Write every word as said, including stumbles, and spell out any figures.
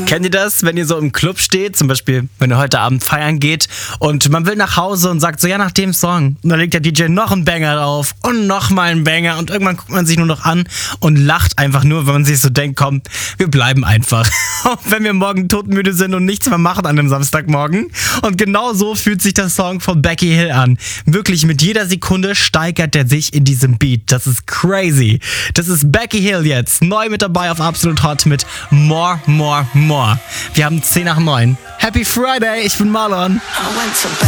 Kennt ihr das, wenn ihr so im Club steht, zum Beispiel, wenn ihr heute Abend feiern geht und man will nach Hause und sagt so, ja, nach dem Song. Und dann legt der D J noch einen Banger drauf und noch mal einen Banger und irgendwann guckt man sich nur noch an und lacht einfach nur, wenn man sich so denkt, komm, wir bleiben einfach. Auch wenn wir morgen todmüde sind und nichts mehr machen an einem Samstagmorgen. Und genau so fühlt sich der Song von Becky Hill an. Wirklich, mit jeder Sekunde steigert er sich in diesem Beat. Das ist crazy. Das ist Becky Hill jetzt, neu mit dabei auf Absolut Hot mit More, More, More. Wir haben zehn nach neun. Happy Friday, ich bin Marlon. I went to bed.